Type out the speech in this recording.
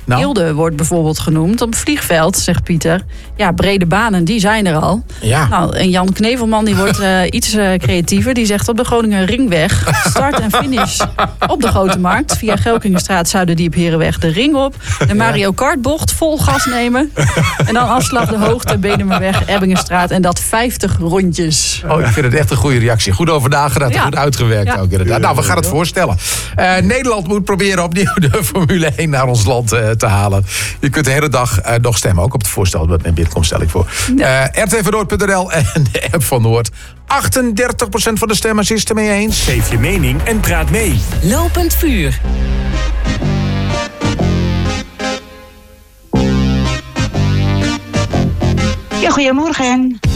Nou. Eelde wordt bijvoorbeeld genoemd. Op het vliegveld, zegt Pieter. Ja, brede banen, die zijn er al. Ja. Nou, en Jan Knevelman die wordt iets creatiever. Die zegt op de Groninger Ringweg. Start en finish op de Grote Markt. Via Gelkingenstraat, Zuiderdiep, Herenweg de ring op. De Mario Kart bocht, vol gas nemen. En dan afslag de hoogte, Benemerweg, Ebbingenstraat. En dat 50 rondjes. Oh, ik vind het echt een goede reactie. Goed over nagedacht en goed uitgewerkt ook inderdaad. Nou, we gaan het voorstellen. Nederland moet proberen opnieuw de Formule 1 naar ons land te halen. Je kunt de hele dag nog stemmen. Ook op het voorstel dat met Bitkom stel ik voor. rtvnoord.nl en de app van Noord. 38% van de stemmers is het ermee eens. Geef je mening en praat mee. Lopend vuur. Ja, goedemorgen.